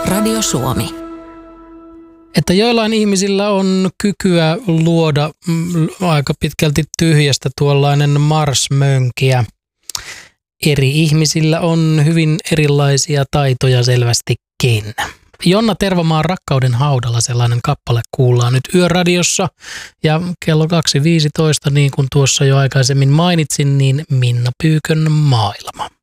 Radio Suomi. Että joillain ihmisillä on kykyä luoda aika pitkälti tyhjästä tuollainen marsmönkiä. Eri ihmisillä on hyvin erilaisia taitoja selvästikin. Jonna Tervamaan Rakkauden haudalla sellainen kappale kuullaan nyt Yöradiossa. Ja kello 2.15, niin kuin tuossa jo aikaisemmin mainitsin, niin Minna Pyykön Maailma.